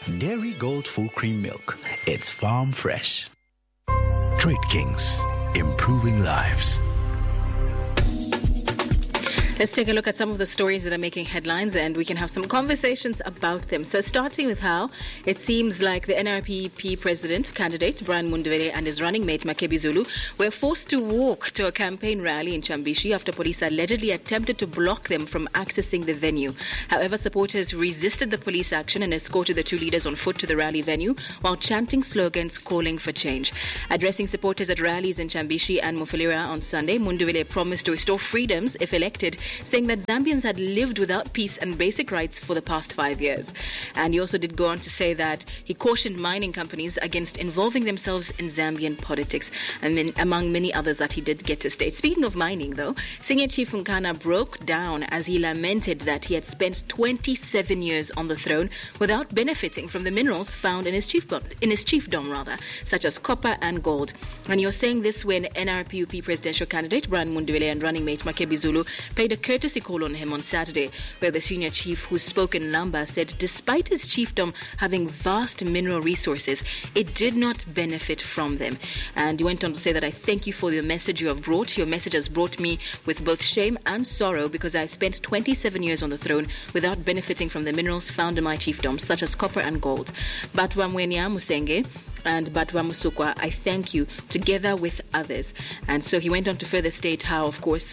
Dairy Gold Full Cream Milk. It's farm fresh. Trade Kings, improving lives. Let's take a look at some of the stories that are making headlines, and we can have some conversations about them. So starting with how it seems like the NRPP president candidate, Brian Munduvele, and his running mate, Makebi Zulu, were forced to walk to a campaign rally in Chambishi after police allegedly attempted to block them from accessing the venue. However, supporters resisted the police action and escorted the two leaders on foot to the rally venue while chanting slogans calling for change. Addressing supporters at rallies in Chambishi and Mufulira on Sunday, Munduvele promised to restore freedoms if elected, saying that Zambians had lived without peace and basic rights for the past 5 years. And he also did go on to say that he cautioned mining companies against involving themselves in Zambian politics, and then among many others that he did get to state. Speaking of mining, though, Senior Chief Nkana broke down as he lamented that he had spent 27 years on the throne without benefiting from the minerals found in his chiefdom, such as copper and gold. And you're saying this when NRPUP presidential candidate Brian Munduvele and running mate Makebi Zulu paid a courtesy call on him on Saturday, where the senior chief, who spoke in Lamba, said despite his chiefdom having vast mineral resources, it did not benefit from them. And he went on to say that I thank you for the message you have brought. Your message has brought me with both shame and sorrow because I spent 27 years on the throne without benefiting from the minerals found in my chiefdom, such as copper and gold. Batwa Mwenya Musenge and Batwa Musukwa, I thank you together with others. And so he went on to further state how, of course,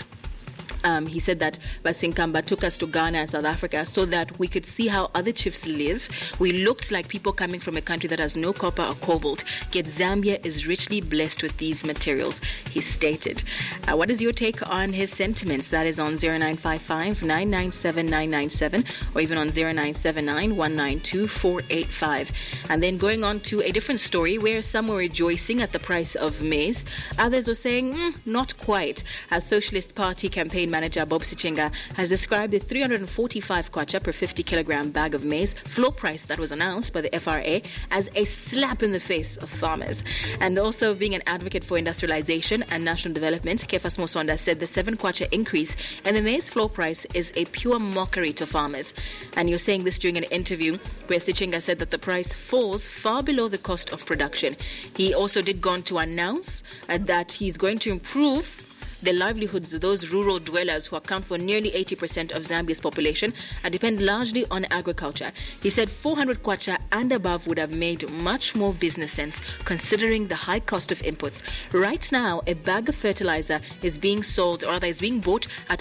he said that Basinkamba took us to Ghana and South Africa so that we could see how other chiefs live. We looked like people coming from a country that has no copper or cobalt, yet Zambia is richly blessed with these materials, he stated. What is your take on his sentiments? That is on 0955 997 997 or even on 0979 192 485. And then going on to a different story where some were rejoicing at the price of maize. Others were saying, not quite, as Socialist Party campaign manager Bob Sichenga has described the 345 kwacha per 50 kilogram bag of maize floor price that was announced by the FRA as a slap in the face of farmers. And also being an advocate for industrialization and national development, Kefas Mosonda said the 7 kwacha increase in the maize floor price is a pure mockery to farmers. And you're saying this during an interview where Sichenga said that the price falls far below the cost of production. He also did go on to announce that he's going to improve the livelihoods of those rural dwellers who account for nearly 80% of Zambia's population and depend largely on agriculture. He said 400 kwacha and above would have made much more business sense considering the high cost of inputs. Right now, a bag of fertilizer is being sold, or rather is being bought at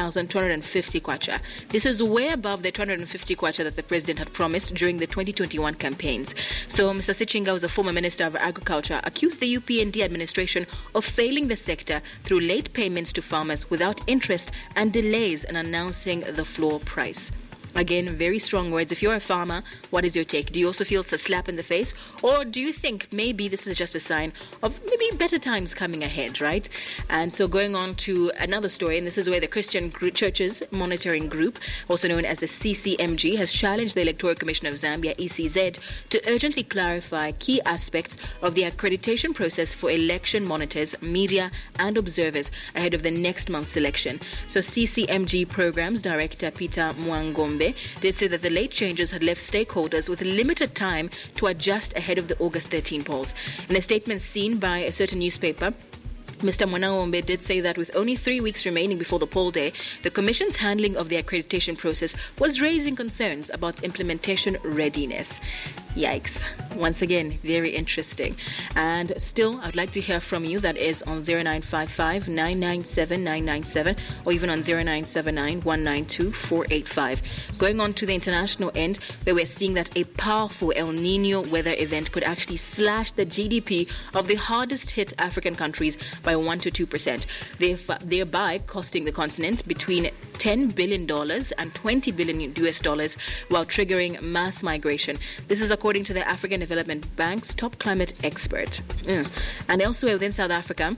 1,250 kwacha. This is way above the 250 kwacha that the president had promised during the 2021 campaigns. So Mr. Sichenga, who was a former Minister of Agriculture, accused the UPND administration of failing the sector through late payments to farmers without interest and delays in announcing the floor price. Again, very strong words. If you're a farmer, what is your take? Do you also feel it's a slap in the face? Or do you think maybe this is just a sign of maybe better times coming ahead, right? And so going on to another story, and this is where the Christian Churches Monitoring Group, also known as the CCMG, has challenged the Electoral Commission of Zambia, ECZ, to urgently clarify key aspects of the accreditation process for election monitors, media, and observers ahead of the next month's election. So CCMG Programs Director Peter Mwangombe did say that the late changes had left stakeholders with limited time to adjust ahead of the August 13 polls. In a statement seen by a certain newspaper, Mr. Mwanaombe did say that with only 3 weeks remaining before the poll day, the Commission's handling of the accreditation process was raising concerns about implementation readiness. Yikes. Once again, very interesting. And still, I'd like to hear from you. That is on 0955 997 997 or even on 0979 192 485. Going on to the international end, where we're seeing that a powerful El Nino weather event could actually slash the GDP of the hardest hit African countries by 1 to 2%, thereby costing the continent between $10 billion and $20 billion US dollars, while triggering mass migration. This is according to the African Development Bank's top climate expert. And elsewhere within South Africa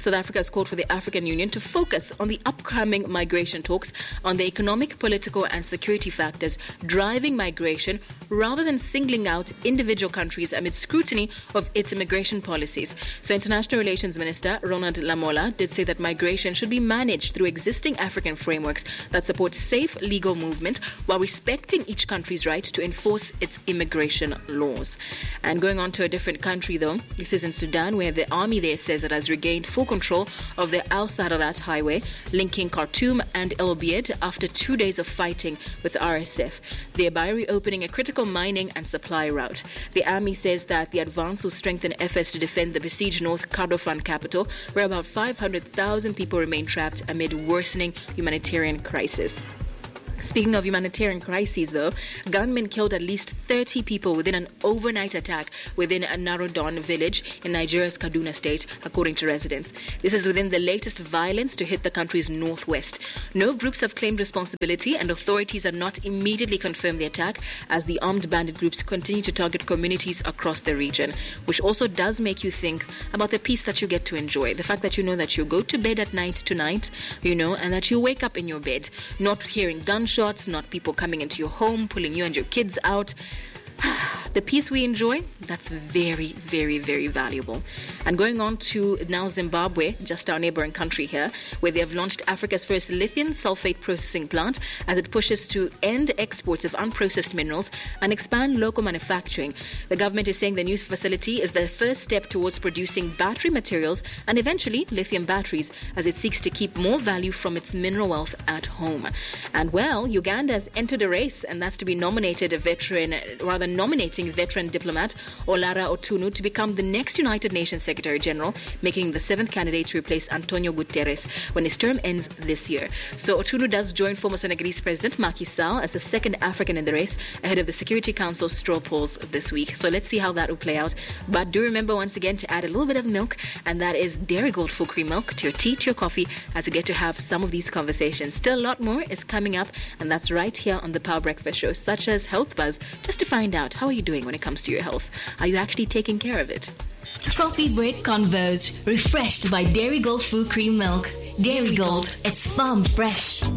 South Africa has called for the African Union to focus on the upcoming migration talks on the economic, political and security factors driving migration rather than singling out individual countries amid scrutiny of its immigration policies. So International Relations Minister Ronald Lamola did say that migration should be managed through existing African frameworks that support safe legal movement while respecting each country's right to enforce its immigration laws. And going on to a different country though, this is in Sudan, where the army there says it has regained full control of the Al Sararat highway linking Khartoum and El Obeid after 2 days of fighting with RSF, thereby reopening a critical mining and supply route. The army says that the advance will strengthen efforts to defend the besieged North Kordofan capital, where about 500,000 people remain trapped amid worsening humanitarian crisis. Speaking of humanitarian crises, though, gunmen killed at least 30 people within an overnight attack within a Narodon village in Nigeria's Kaduna state, according to residents. This is within the latest violence to hit the country's northwest. No groups have claimed responsibility, and authorities have not immediately confirmed the attack as the armed bandit groups continue to target communities across the region, which also does make you think about the peace that you get to enjoy. The fact that you know that you go to bed at night tonight, and that you wake up in your bed, not hearing gunshots, not people coming into your home, pulling you and your kids out. The peace we enjoy, that's very, very, very valuable. And going on to now Zimbabwe, just our neighboring country here, where they have launched Africa's first lithium sulfate processing plant as it pushes to end exports of unprocessed minerals and expand local manufacturing. The government is saying the new facility is the first step towards producing battery materials and eventually lithium batteries as it seeks to keep more value from its mineral wealth at home. And well, Uganda has entered a race, and that's to be nominating veteran diplomat Olara Otunu to become the next United Nations Secretary General, making the 7th candidate to replace Antonio Guterres when his term ends this year. So Otunu does join former Senegalese President Macky Sall as the second African in the race ahead of the Security Council straw polls this week. So let's see how that will play out. But do remember once again to add a little bit of milk, and that is Dairy Gold Full Cream Milk, to your tea, to your coffee, as we get to have some of these conversations. Still a lot more is coming up, and that's right here on the Power Breakfast Show, such as Health Buzz, just to find out how are you doing when it comes to your health. Are you actually taking care of it? Coffee break convos, refreshed by Dairy Gold Full Cream Milk. Dairy Gold, it's farm fresh.